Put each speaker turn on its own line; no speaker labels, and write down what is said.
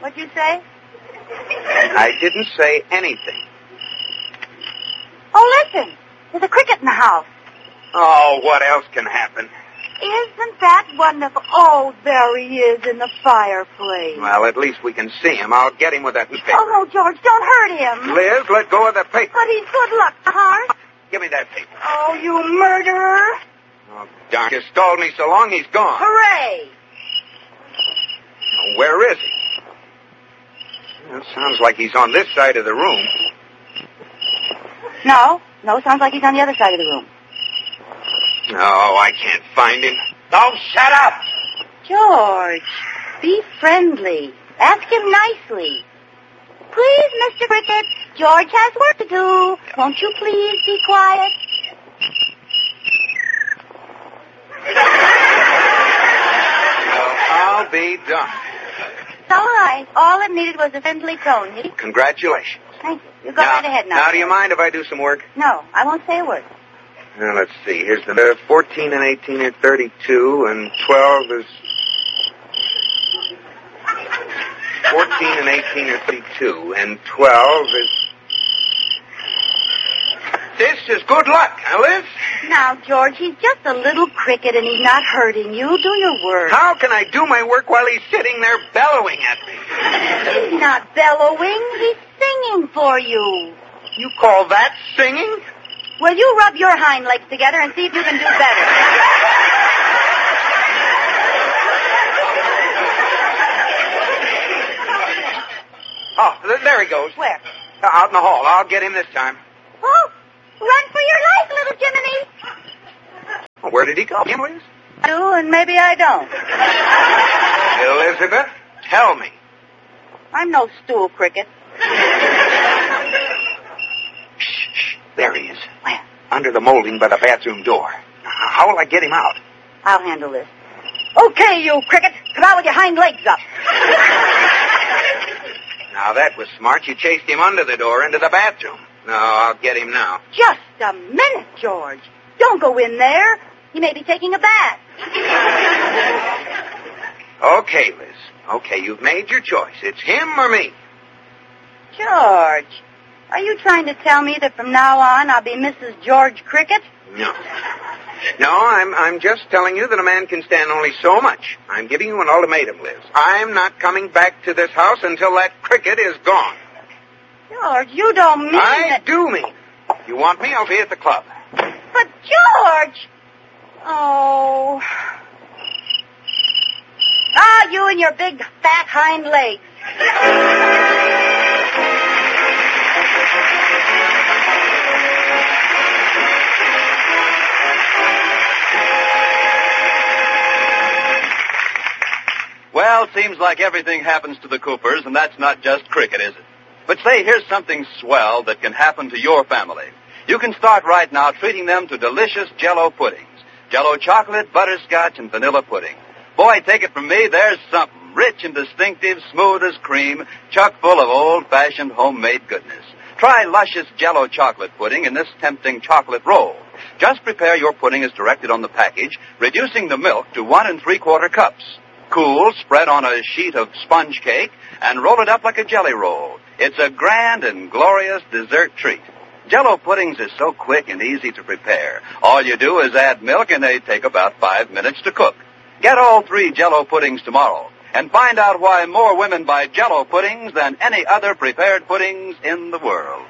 What'd you say?
I didn't say anything.
Oh, listen. There's a cricket in the house.
Oh, what else can happen?
Isn't that wonderful? Oh, there he is in the fireplace.
Well, at least we can see him. I'll get him with that paper.
Oh, no, George, don't hurt him.
Liz, let go of the paper.
But he's good luck, huh?
Give me that paper.
Oh, you murderer.
Oh, darn. You stalled me so long, he's gone.
Hooray.
Oh, where is he? Well, sounds like he's on this side of the room.
No, sounds like he's on the other side of the room.
Oh, I can't find him. Oh, shut up!
George, be friendly. Ask him nicely. Please, Mr. Cricket, George has work to do. Won't you please be quiet?
Well, I'll be done.
All right. All it needed was a friendly tone.
Congratulations.
Thank you. You go right ahead now.
Now, do you mind if I do some work?
No, I won't say a word.
Now, let's see. Here's the 14 and 18 are 32, and 12 is... 14 and 18 are 32, and 12 is... This is good luck, huh, Liz?
Now, George, he's just a little cricket, and he's not hurting you. Do your work.
How can I do my work while he's sitting there bellowing at me?
He's not bellowing. He's singing for you.
You call that singing?
Well, you rub your hind legs together and see if you can do better.
Oh, there he goes.
Where?
Out in the hall. I'll get him this time.
Oh, run for your life, little Jiminy.
Well, where did he go, Liz?
I do, and maybe I don't.
Elizabeth, tell me.
I'm no stool cricket.
Shh. There he is.
Where?
Under the molding by the bathroom door. How will I get him out?
I'll handle this. Okay, you cricket. Come out with your hind legs up.
Now, that was smart. You chased him under the door into the bathroom. No, I'll get him now.
Just a minute, George. Don't go in there. He may be taking a bath.
Okay, Liz. Okay, you've made your choice. It's him or me.
George, are you trying to tell me that from now on I'll be Mrs. George Cricket?
No. No, I'm just telling you that a man can stand only so much. I'm giving you an ultimatum, Liz. I'm not coming back to this house until that cricket is gone.
George, you don't mean
I do mean. If you want me, I'll be at the club.
But, George! Oh. Ah, you and your big, fat hind legs.
Well, seems like everything happens to the Coopers, and that's not just cricket, is it? But say, here's something swell that can happen to your family. You can start right now treating them to delicious Jell-O puddings. Jell-O chocolate, butterscotch, and vanilla pudding. Boy, take it from me, there's something. Rich and distinctive, smooth as cream, chock full of old-fashioned homemade goodness. Try luscious Jell-O chocolate pudding in this tempting chocolate roll. Just prepare your pudding as directed on the package, reducing the milk to 1 3/4 cups. Cool, spread on a sheet of sponge cake, and roll it up like a jelly roll. It's a grand and glorious dessert treat. Jell-O puddings are so quick and easy to prepare. All you do is add milk, and they take about 5 minutes to cook. Get all 3 Jell-O puddings tomorrow, and find out why more women buy Jell-O puddings than any other prepared puddings in the world.